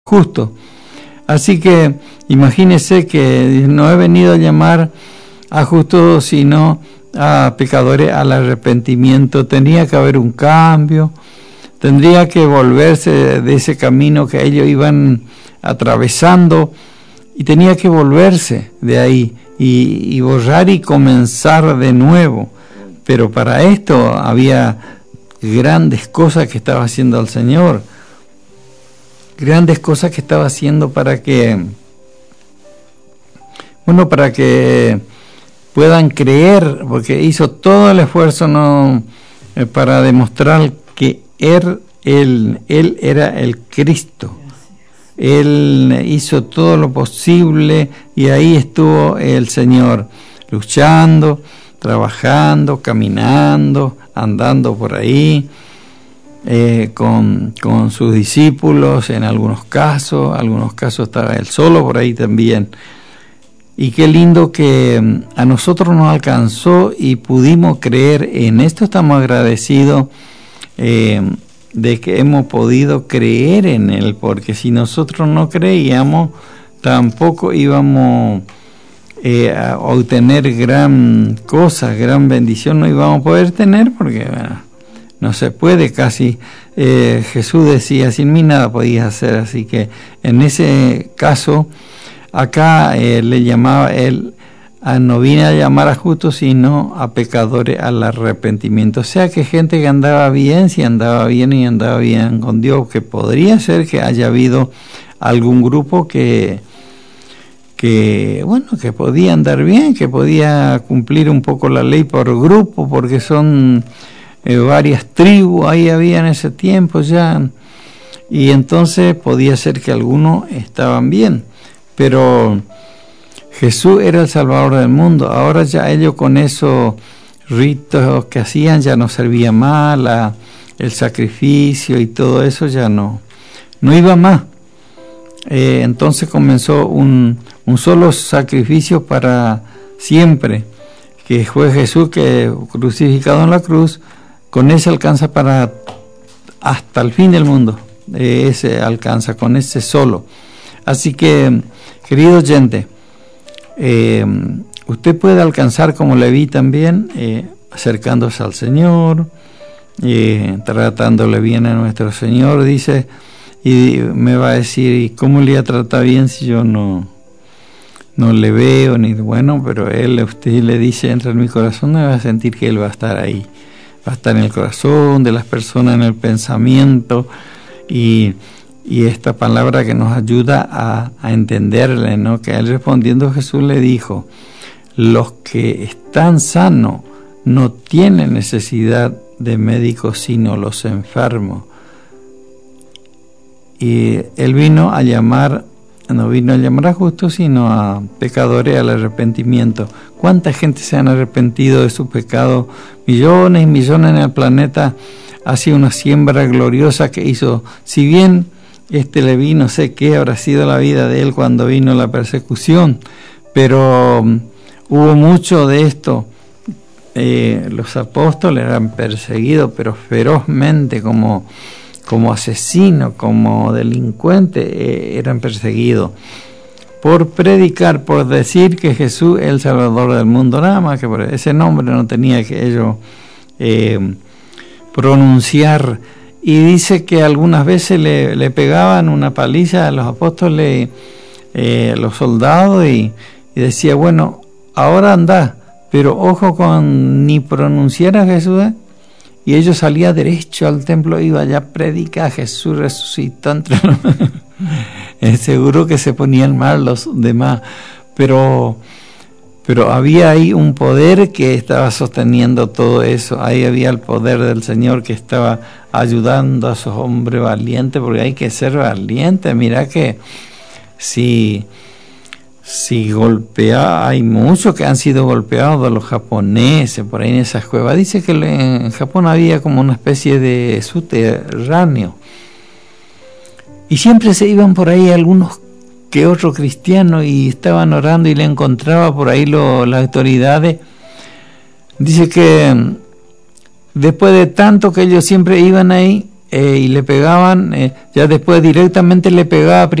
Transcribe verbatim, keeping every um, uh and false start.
justo. Así que imagínese que no he venido a llamar a justos, sino a pecadores al arrepentimiento. Tendría que haber un cambio, tendría que volverse de ese camino que ellos iban atravesando, y tenía que volverse de ahí y, y borrar y comenzar de nuevo. Pero para esto había grandes cosas que estaba haciendo el Señor, grandes cosas que estaba haciendo para que, bueno, para que puedan creer, porque hizo todo el esfuerzo no eh, para demostrar que él, él, él era el Cristo. Él hizo todo lo posible y ahí estuvo el Señor, luchando, trabajando, caminando, andando por ahí, eh, con, con sus discípulos en algunos casos, algunos casos estaba él solo por ahí también. Y qué lindo que a nosotros nos alcanzó y pudimos creer en esto. Estamos agradecidos eh, de que hemos podido creer en Él, porque si nosotros no creíamos, tampoco íbamos eh, a obtener gran cosa, gran bendición, no íbamos a poder tener, porque bueno, no se puede casi. Eh, Jesús decía, sin mí nada podías hacer, así que en ese caso, acá eh, le llamaba él, a, no vine a llamar a justos, sino a pecadores al arrepentimiento. O sea que gente que andaba bien, si andaba bien y andaba bien con Dios, que podría ser que haya habido algún grupo que, que bueno, que podía andar bien, que podía cumplir un poco la ley por grupo, porque son eh, varias tribus, ahí había en ese tiempo ya, y entonces podía ser que algunos estaban bien. Pero Jesús era el Salvador del mundo. Ahora ya ellos con esos ritos que hacían ya no servía más, la, el sacrificio y todo eso ya no, no iba más. Eh, entonces comenzó un, un solo sacrificio para siempre, que fue Jesús, que crucificado en la cruz, con ese alcanza para hasta el fin del mundo. Eh, ese alcanza, con ese solo. Así que, querido oyente, eh, usted puede alcanzar como Leví también, eh, acercándose al Señor, eh, tratándole bien a nuestro Señor, dice, y me va a decir, ¿y cómo le ha tratado bien si yo no, no le veo? Ni bueno, pero Él, usted le dice, entra en mi corazón, me va a sentir que Él va a estar ahí, va a estar en el corazón de las personas, en el pensamiento, y Y esta palabra que nos ayuda a, a entenderle, ¿no? Que él respondiendo Jesús le dijo, los que están sanos no tienen necesidad de médicos sino los enfermos. Y él vino a llamar, no vino a llamar a justos, sino a pecadores al arrepentimiento. ¿Cuánta gente se han arrepentido de sus pecados? Millones y millones en el planeta. Ha sido una siembra gloriosa que hizo, si bien este Leví, no sé qué habrá sido la vida de él cuando vino la persecución, pero um, hubo mucho de esto. Eh, los apóstoles eran perseguidos, pero ferozmente, como, como asesinos, como delincuentes, eh, eran perseguidos por predicar, por decir que Jesús es el Salvador del mundo, nada más que por ese nombre no tenía que ellos eh, pronunciar. Y dice que algunas veces le, le pegaban una paliza a los apóstoles, eh, los soldados, y, y decía, bueno, ahora anda, pero ojo con ni pronunciar a Jesús, ¿eh? Y ellos salían derecho al templo, iba allá a predicar, Jesús resucitó entre los... Es seguro que se ponían mal los demás, pero... Pero había ahí un poder que estaba sosteniendo todo eso. Ahí había el poder del Señor que estaba ayudando a esos hombres valientes, porque hay que ser valientes. Mira que si, si golpea, hay muchos que han sido golpeados de los japoneses por ahí en esas cuevas. Dice que en Japón había como una especie de subterráneo. Y siempre se iban por ahí algunos que otro cristiano y estaban orando y le encontraba por ahí lo, las autoridades. Dice que después de tanto que ellos siempre iban ahí, eh, y le pegaban, eh, ya después directamente le pegaba